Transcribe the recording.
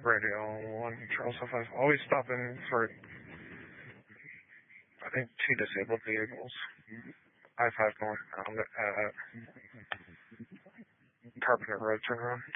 Radio 1 Charles F. Always stop in for, I think, 2 disabled vehicles. I-5 northbound at Carpenter Road turnaround.